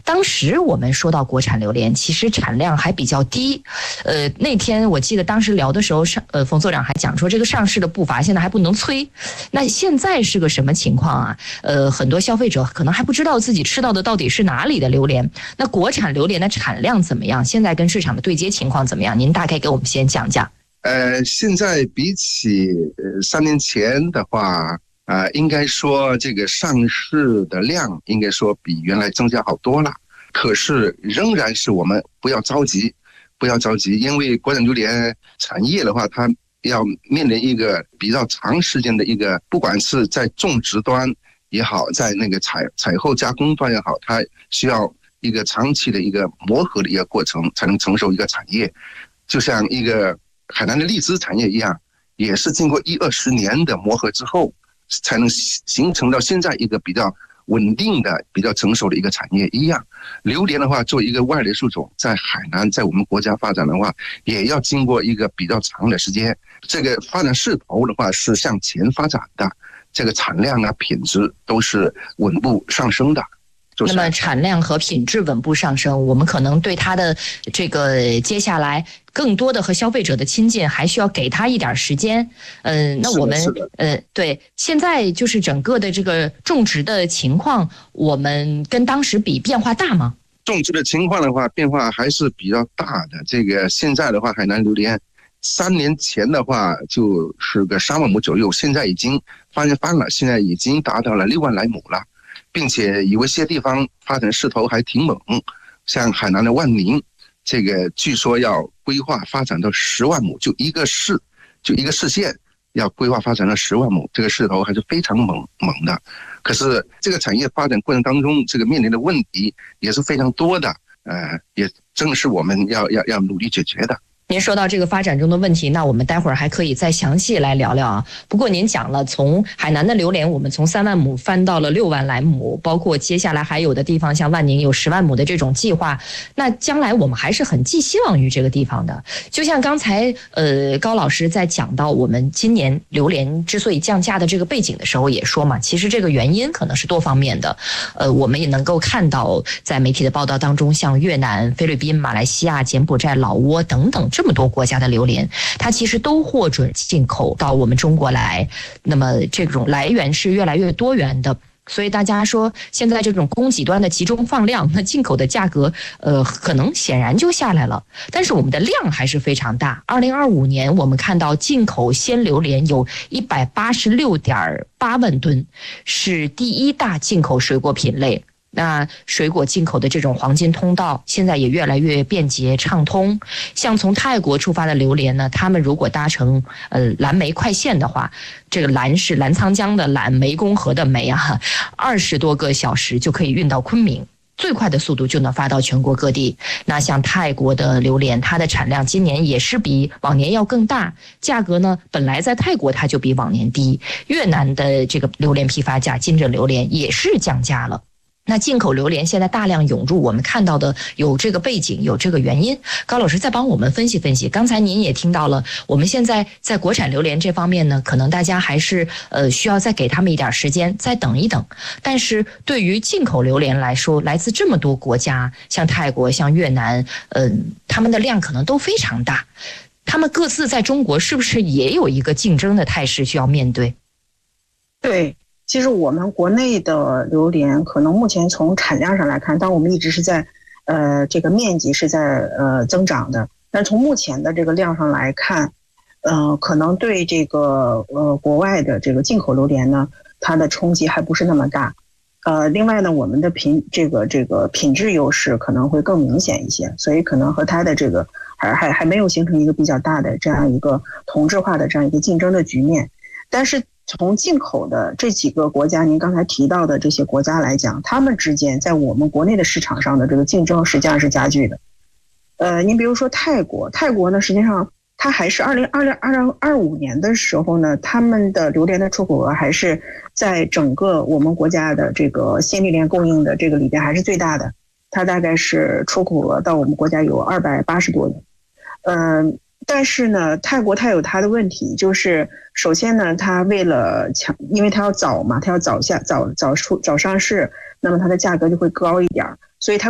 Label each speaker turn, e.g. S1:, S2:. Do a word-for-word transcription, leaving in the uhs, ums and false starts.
S1: 当时我们说到国产榴莲，其实产量还比较低。呃，那天我记得当时聊的时候，上呃冯所长还讲说，这个上市的步伐现在还不能催。那现在是个什么情况啊？呃，很多消费者可能还不知道自己吃到的到底是哪里的榴莲。那国产榴莲的产量怎么样？现在跟市场的对接情况怎么样？您大概给我们先讲讲。
S2: 呃，现在比起呃三年前的话，呃，应该说这个上市的量应该说比原来增加好多了。可是仍然是我们不要着急，不要着急，因为国产榴莲产业的话，它要面临一个比较长时间的一个，不管是在种植端也好，在那个采采后加工端也好，它需要一个长期的一个磨合的一个过程，才能成熟一个产业。就像一个海南的荔枝产业一样，也是经过一二十年的磨合之后，才能形成到现在一个比较稳定的、比较成熟的一个产业一样。榴莲的话，作为一个外来树种，在海南，在我们国家发展的话，也要经过一个比较长的时间。这个发展势头的话是向前发展的，这个产量啊、品质都是稳步上升的。
S1: 那么产量和品质稳步上升，我们可能对它的这个接下来更多的和消费者的亲近，还需要给它一点时间。嗯、呃，那我们呃对现在就是整个的这个种植的情况，我们跟当时比变化大吗？
S2: 种植的情况的话，变化还是比较大的。这个现在的话，海南榴莲三年前的话就是个三万亩左右，现在已经翻一番了，现在已经达到了六万来亩了。并且有一些地方发展势头还挺猛，像海南的万宁，这个据说要规划发展到十万亩，就一个市，就一个市县要规划发展到十万亩，这个势头还是非常猛猛的。可是这个产业发展过程当中，这个面临的问题也是非常多的，呃，也正是我们要要要努力解决的。
S1: 您说到这个发展中的问题，那我们待会儿还可以再详细来聊聊啊。不过您讲了，从海南的榴莲，我们从三万亩翻到了六万来亩，包括接下来还有的地方，像万宁有十万亩的这种计划。那将来我们还是很寄希望于这个地方的。就像刚才呃高老师在讲到我们今年榴莲之所以降价的这个背景的时候也说嘛，其实这个原因可能是多方面的。呃，我们也能够看到在媒体的报道当中，像越南、菲律宾、马来西亚、柬埔寨、老挝等等这么多国家的榴莲，它其实都获准进口到我们中国来。那么这种来源是越来越多元的，所以大家说现在这种供给端的集中放量，那进口的价格呃可能显然就下来了。但是我们的量还是非常大。二零二五年我们看到进口鲜榴莲有一百八十六点八万吨，是第一大进口水果品类。那水果进口的这种黄金通道现在也越来越便捷畅通。像从泰国出发的榴莲呢，他们如果搭乘呃蓝莓快线的话，这个蓝是澜沧江的蓝，湄公河的湄啊，二十多个小时就可以运到昆明，最快的速度就能发到全国各地。那像泰国的榴莲，它的产量今年也是比往年要更大，价格呢本来在泰国它就比往年低。越南的这个榴莲批发价金枕榴莲也是降价了。那进口榴莲现在大量涌入，我们看到的有这个背景，有这个原因。高老师再帮我们分析分析。刚才您也听到了，我们现在在国产榴莲这方面呢，可能大家还是呃需要再给他们一点时间，再等一等。但是对于进口榴莲来说，来自这么多国家，像泰国、像越南，嗯、呃，他们的量可能都非常大。他们各自在中国是不是也有一个竞争的态势需要面对？
S3: 对。其实我们国内的榴莲可能目前从产量上来看，但我们一直是在呃这个面积是在呃增长的，但从目前的这个量上来看，呃可能对这个呃国外的这个进口榴莲呢，它的冲击还不是那么大。呃另外呢，我们的品这个这个品质优势可能会更明显一些，所以可能和它的这个还还还没有形成一个比较大的这样一个同质化的这样一个竞争的局面。但是从进口的这几个国家，您刚才提到的这些国家来讲，他们之间在我们国内的市场上的这个竞争实际上是加剧的。呃，您比如说泰国，泰国呢，实际上它还是二零二零二零二五年的时候呢，他们的榴莲的出口额还是在整个我们国家的这个鲜榴莲供应的这个里边还是最大的，它大概是出口额到我们国家有二百八十多亿。嗯、呃。但是呢，泰国它有它的问题，就是首先呢，它为了抢，因为它要早嘛，它要早下早早出早上市，那么它的价格就会高一点，所以它